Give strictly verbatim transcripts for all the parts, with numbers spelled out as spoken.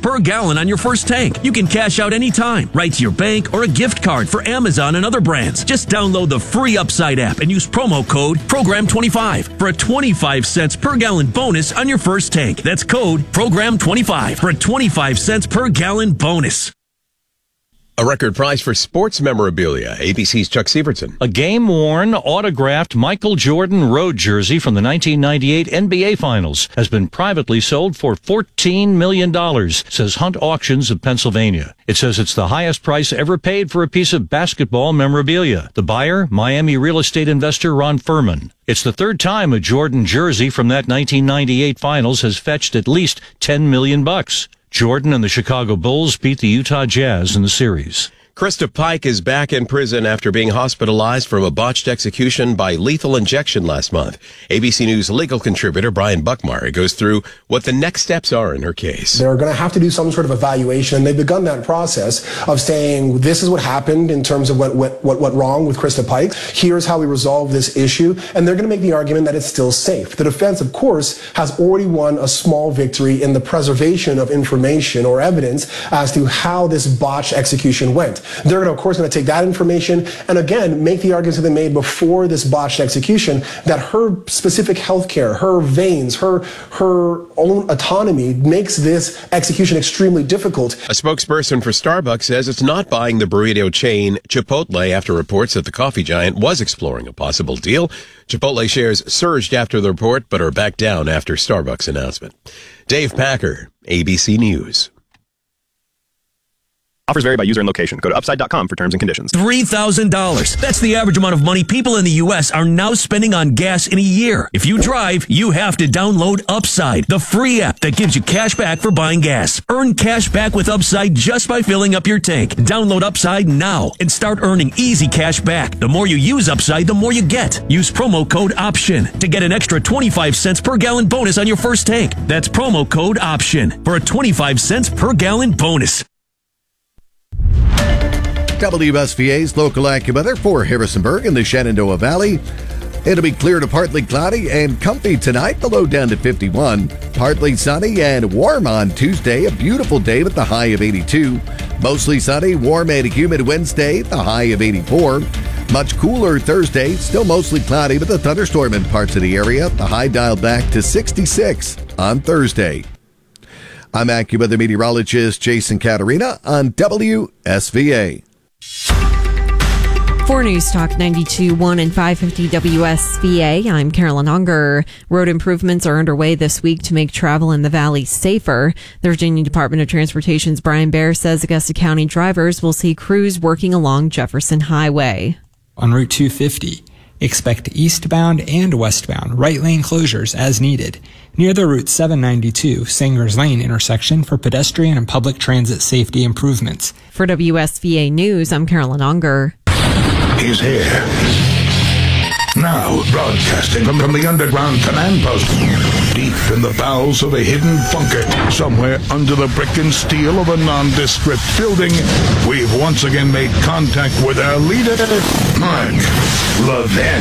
per gallon on your first tank. You can cash out anytime, right to your bank or a gift card for Amazon and other brands. Just download the free Upside app and use promo code program twenty-five for a twenty-five cents per gallon bonus on your first tank. That's code program twenty-five for a twenty-five cents per gallon bonus. A record price for sports memorabilia. A B C's Chuck Sievertson. A game-worn, autographed Michael Jordan road jersey from the nineteen ninety-eight N B A Finals has been privately sold for fourteen million dollars, says Hunt Auctions of Pennsylvania. It says it's the highest price ever paid for a piece of basketball memorabilia. The buyer, Miami real estate investor Ron Furman. It's the third time a Jordan jersey from that nineteen ninety-eight Finals has fetched at least ten million bucks. Jordan and the Chicago Bulls beat the Utah Jazz in the series. Krista Pike is back in prison after being hospitalized from a botched execution by lethal injection last month. A B C News legal contributor Brian Buckmeyer goes through what the next steps are in her case. They're going to have to do some sort of evaluation, and they've begun that process of saying this is what happened in terms of what what what went wrong with Krista Pike. Here's how we resolve this issue, and they're going to make the argument that it's still safe. The defense, of course, has already won a small victory in the preservation of information or evidence as to how this botched execution went. They're, gonna, of course, going to take that information and, again, make the arguments that they made before this botched execution that her specific health care, her veins, her, her own autonomy makes this execution extremely difficult. A spokesperson for Starbucks says it's not buying the burrito chain Chipotle after reports that the coffee giant was exploring a possible deal. Chipotle shares surged after the report but are back down after Starbucks announcement. Dave Packer, A B C News. Offers vary by user and location. Go to upside dot com for terms and conditions. three thousand dollars. That's the average amount of money people in the U S are now spending on gas in a year. If you drive, you have to download Upside, the free app that gives you cash back for buying gas. Earn cash back with Upside just by filling up your tank. Download Upside now and start earning easy cash back. The more you use Upside, the more you get. Use promo code OPTION to get an extra twenty-five cents per gallon bonus on your first tank. That's promo code OPTION for a twenty-five cents per gallon bonus. W S V A's local AccuWeather for Harrisonburg and the Shenandoah Valley. It'll be clear to partly cloudy and comfy tonight, the low down to fifty-one. Partly sunny and warm on Tuesday, a beautiful day with the high of eighty-two. Mostly sunny, warm and humid Wednesday, the high of eighty-four. Much cooler Thursday, still mostly cloudy with a thunderstorm in parts of the area. The high dialed back to sixty-six on Thursday. I'm AccuWeather meteorologist Jason Caterina on W S V A. For News Talk ninety-two point one and five fifty W S V A, I'm Carolyn Unger. Road improvements are underway this week to make travel in the valley safer. The Virginia Department of Transportation's Brian Baer says Augusta County drivers will see crews working along Jefferson Highway. On Route two fifty, expect eastbound and westbound right lane closures as needed near the Route seven ninety-two Sangers Lane intersection for pedestrian and public transit safety improvements. For W S V A News, I'm Carolyn Unger. He's here. Now, broadcasting from, from the underground command post, deep in the bowels of a hidden bunker, somewhere under the brick and steel of a nondescript building, we've once again made contact with our leader, Mark Levin.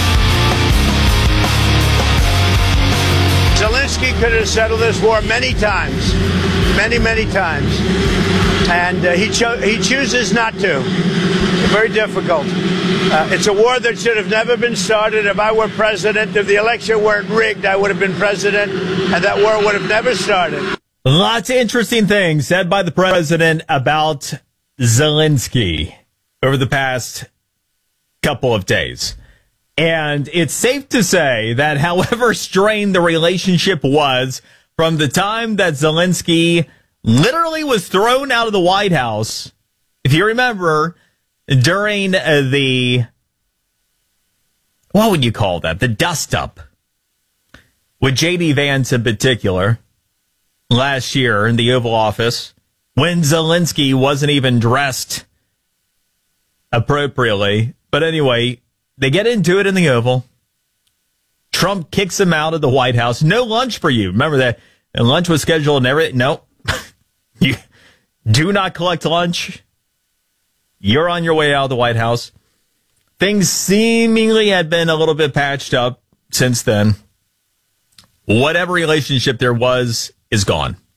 Zelensky could have settled this war many times, many, many times, and uh, he, cho- he chooses not to. Very difficult. Uh, it's a war that should have never been started. If I were president, if the election weren't rigged, I would have been president, and that war would have never started. Lots of interesting things said by the president about Zelensky over the past couple of days. And it's safe to say that however strained the relationship was from the time that Zelensky literally was thrown out of the White House, if you remember, during uh, the, what would you call that? The dust-up with J D Vance in particular last year in the Oval Office when Zelensky wasn't even dressed appropriately. But anyway, they get into it in the Oval. Trump kicks him out of the White House. No lunch for you. Remember that? And lunch was scheduled and everything. No. You do not collect lunch. You're on your way out of the White House. Things seemingly had been a little bit patched up since then. Whatever relationship there was is gone.